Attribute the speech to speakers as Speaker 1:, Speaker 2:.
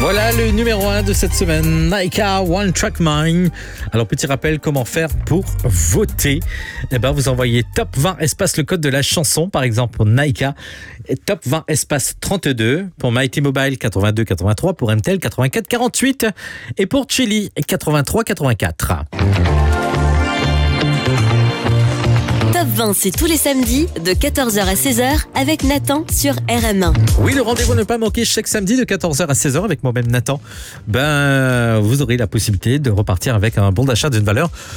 Speaker 1: Voilà le numéro 1 de cette semaine, Naika One Track Mind. Alors petit rappel, comment faire pour voter. Vous envoyez top 20 espace le code de la chanson, par exemple pour Naika, et top 20 espace 32 pour Mighty Mobile 82 83, pour MTEL 84 48 et pour Chili 83 84.
Speaker 2: Top 20, c'est tous les samedis de 14h à 16h avec Nathan sur RM1.
Speaker 1: Oui, le rendez-vous ne pas manquer chaque samedi de 14h à 16h avec moi-même Nathan. Vous aurez la possibilité de repartir avec un bon d'achat d'une valeur